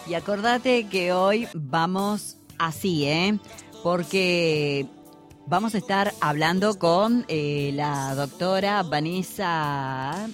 Y acordate que hoy vamos así, porque vamos a estar hablando con la doctora Vanessa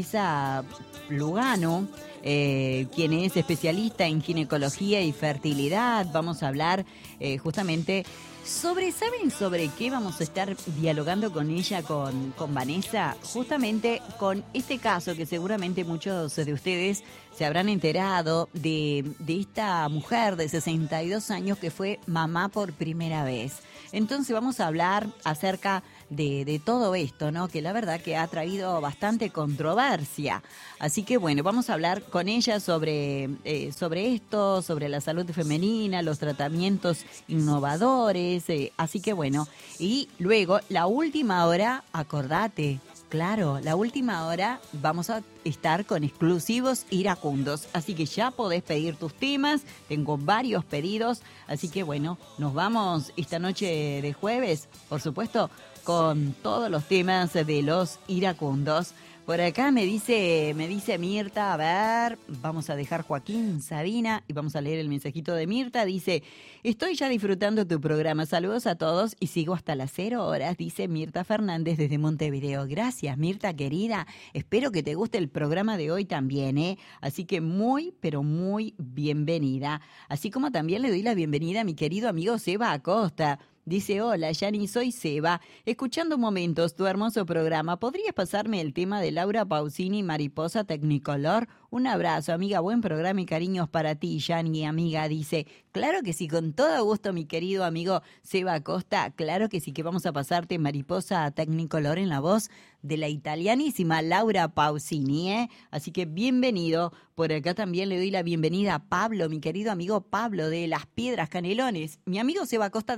Lugano, quien es especialista en ginecología y fertilidad. Vamos a hablar justamente ¿saben sobre qué vamos a estar dialogando con ella, con Vanessa? Justamente con este caso que seguramente muchos de ustedes se habrán enterado de esta mujer de 62 años que fue mamá por primera vez. Entonces vamos a hablar acerca de todo esto, ¿no? Que la verdad que ha traído bastante controversia. Así que bueno, vamos a hablar con ella sobre esto, sobre la salud femenina, los tratamientos innovadores. Así que bueno, y luego la última hora, acordate. Claro, la última hora vamos a estar con exclusivos iracundos, así que ya podés pedir tus temas, tengo varios pedidos, así que bueno, nos vamos esta noche de jueves, por supuesto, con todos los temas de los iracundos. Por acá me dice Mirta, a ver, vamos a dejar Joaquín, Sabina y vamos a leer el mensajito de Mirta. Dice, estoy ya disfrutando tu programa, saludos a todos y sigo hasta las 0 horas, dice Mirta Fernández desde Montevideo. Gracias Mirta querida, espero que te guste el programa de hoy también, así que muy, pero muy bienvenida. Así como también le doy la bienvenida a mi querido amigo Seba Acosta. Dice, hola, Yani, soy Seba. Escuchando momentos tu hermoso programa, ¿podrías pasarme el tema de Laura Pausini, Mariposa Technicolor? Un abrazo, amiga, buen programa y cariños para ti, Yani, amiga. Dice, claro que sí, con todo gusto, mi querido amigo Seba Acosta. Claro que sí, que vamos a pasarte Mariposa Technicolor en la voz de la italianísima Laura Pausini, Así que bienvenido. Por acá también le doy la bienvenida a Pablo, mi querido amigo Pablo de Las Piedras Canelones. Mi amigo Seba Acosta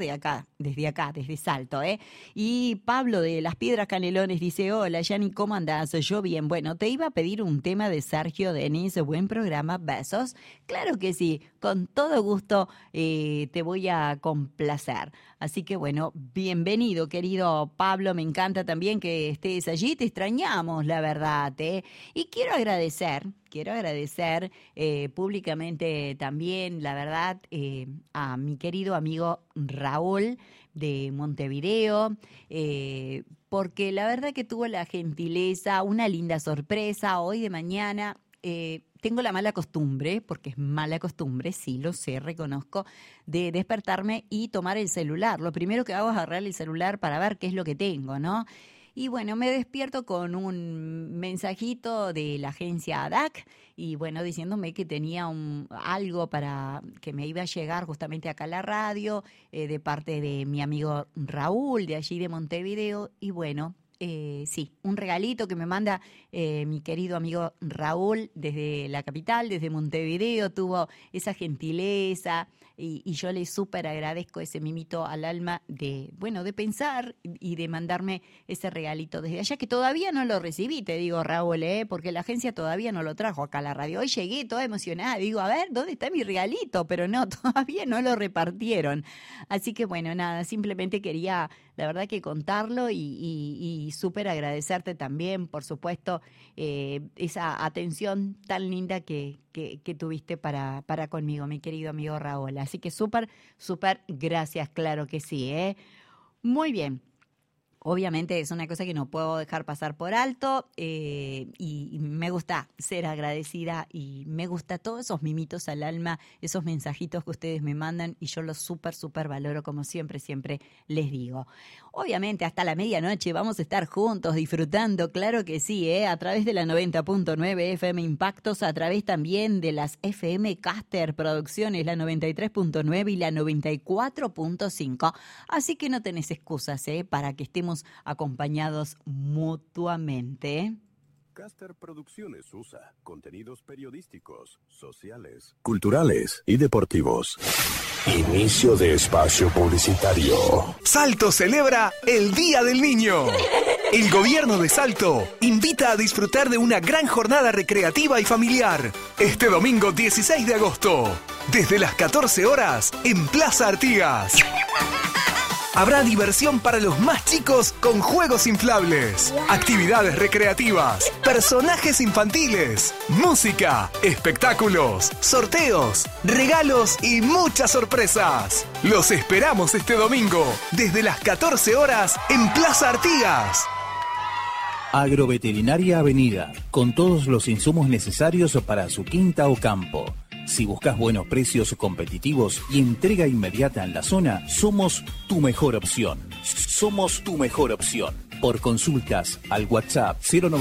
desde Salto, Y Pablo de Las Piedras Canelones dice, hola, Yani, ¿cómo andás? Yo bien. Bueno, te iba a pedir un tema de Sergio Denis, buen programa, besos. Claro que sí, con todo gusto te voy a complacer. Así que bueno, bienvenido, querido Pablo, me encanta también que estés allí, te extrañamos, la verdad, Y quiero agradecer públicamente también, la verdad, a mi querido amigo Raúl de Montevideo, porque la verdad que tuvo la gentileza, una linda sorpresa hoy de mañana. Tengo la mala costumbre, porque es mala costumbre, sí lo sé, reconozco, de despertarme y tomar el celular. Lo primero que hago es agarrar el celular para ver qué es lo que tengo, ¿no? Y bueno, me despierto con un mensajito de la agencia ADAC y bueno, diciéndome que tenía algo para que me iba a llegar justamente acá a la radio de parte de mi amigo Raúl de allí de Montevideo y bueno, sí, un regalito que me manda mi querido amigo Raúl desde la capital, desde Montevideo, tuvo esa gentileza y yo le súper agradezco ese mimito al alma de pensar y de mandarme ese regalito desde allá, que todavía no lo recibí, te digo Raúl, porque la agencia todavía no lo trajo acá a la radio. Hoy llegué toda emocionada, digo, a ver, ¿dónde está mi regalito? Pero no, todavía no lo repartieron. Así que bueno, nada, simplemente quería, la verdad que contarlo y súper agradecerte también, por supuesto, esa atención tan linda que tuviste para conmigo, mi querido amigo Raúl. Así que súper, súper gracias, claro que sí, Muy bien. Obviamente es una cosa que no puedo dejar pasar por alto y me gusta ser agradecida y me gusta todos esos mimitos al alma, esos mensajitos que ustedes me mandan y yo los súper, súper valoro como siempre les digo. Obviamente hasta la medianoche vamos a estar juntos disfrutando, claro que sí, a través de la 90.9 FM Impactos, a través también de las FM Caster Producciones, la 93.9 y la 94.5. Así que no tenés excusas para que estemos acompañados mutuamente. Caster Producciones USA, contenidos periodísticos, sociales, culturales y deportivos. Inicio de espacio publicitario. Salto celebra el Día del Niño. El gobierno de Salto invita a disfrutar de una gran jornada recreativa y familiar este domingo 16 de agosto, desde las 14 horas en Plaza Artigas. Habrá diversión para los más chicos con juegos inflables, actividades recreativas, personajes infantiles, música, espectáculos, sorteos, regalos y muchas sorpresas. Los esperamos este domingo desde las 14 horas en Plaza Artigas. Agroveterinaria Avenida, con todos los insumos necesarios para su quinta o campo. Si buscas buenos precios competitivos y entrega inmediata en la zona, somos tu mejor opción. Somos tu mejor opción. Por consultas al WhatsApp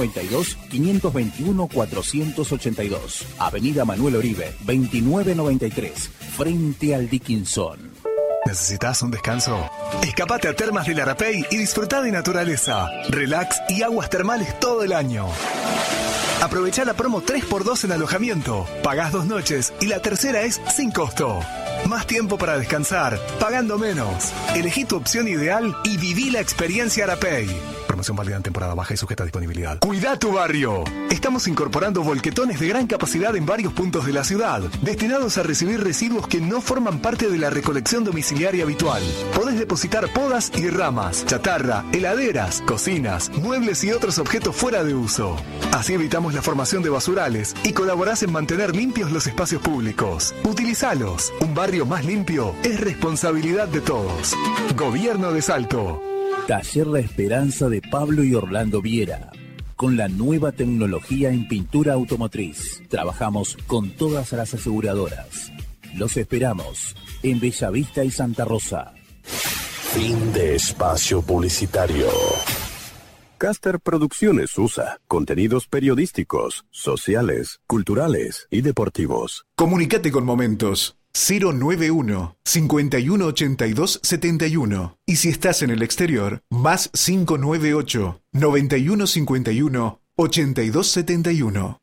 092-521-482. Avenida Manuel Oribe, 2993, frente al Dickinson. ¿Necesitas un descanso? Escapate a Termas del Arapey y disfruta de naturaleza, relax y aguas termales todo el año. Aprovecha la promo 3x2 en alojamiento. Pagás 2 noches y la tercera es sin costo. Más tiempo para descansar, pagando menos. Elegí tu opción ideal y viví la experiencia Arapey. Promoción válida en temporada baja y sujeta a disponibilidad. Cuida tu barrio. Estamos incorporando volquetones de gran capacidad en varios puntos de la ciudad, destinados a recibir residuos que no forman parte de la recolección domiciliaria habitual. Podés depositar podas y ramas, chatarra, heladeras, cocinas, muebles y otros objetos fuera de uso. Así evitamos la formación de basurales y colaborás en mantener limpios los espacios públicos. Utilizalos. Un barrio más limpio es responsabilidad de todos. Gobierno de Salto. Taller La Esperanza de Pablo y Orlando Viera. Con la nueva tecnología en pintura automotriz. Trabajamos con todas las aseguradoras. Los esperamos en Bellavista y Santa Rosa. Fin de espacio publicitario. Caster Producciones USA. Contenidos periodísticos, sociales, culturales y deportivos. Comunicate con Momentos 091 5182 71. Y si estás en el exterior, más 598 9151 8271.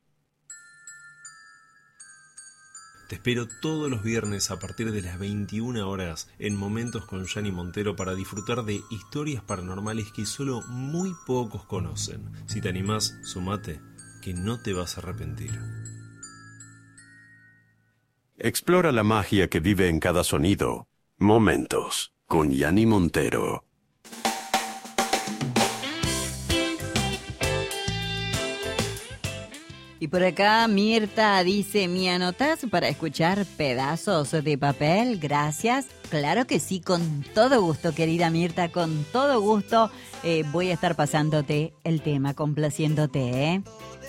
Te espero todos los viernes a partir de las 21 horas en Momentos con Gianni Montero para disfrutar de historias paranormales que solo muy pocos conocen. Si te animás, sumate, que no te vas a arrepentir. Explora la magia que vive en cada sonido. Momentos con Gianni Montero. Y por acá Mirta dice, ¿me anotás para escuchar Pedazos de Papel? Gracias. Claro que sí, con todo gusto, querida Mirta, con todo gusto voy a estar pasándote el tema, complaciéndote, ¿eh?